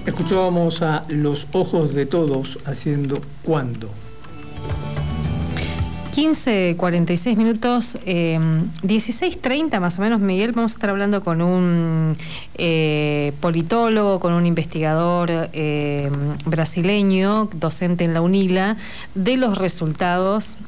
Escuchábamos a Los Ojos de Todos haciendo ¿Cuándo? 15:46, 16:30 más o menos, Miguel, vamos a estar hablando con un politólogo, con un investigador brasileño, docente en la UNILA, de los resultados